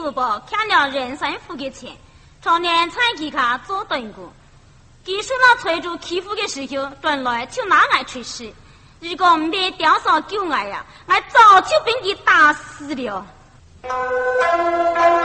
赌博欠了人生付的钱，常年在其他做顿过。技术那催住欺负的时候，转来就拿来吹事。如果唔被吊上救我呀，我早就被你打死了。